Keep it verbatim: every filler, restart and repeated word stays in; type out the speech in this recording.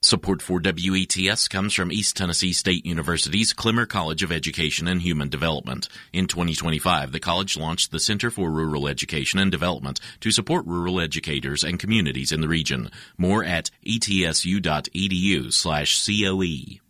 Support for W E T S comes from East Tennessee State University's Clemmer College of Education and Human Development. In twenty twenty-five, the college launched the Center for Rural Education and Development to support rural educators and communities in the region. More at etsu.edu slash COE.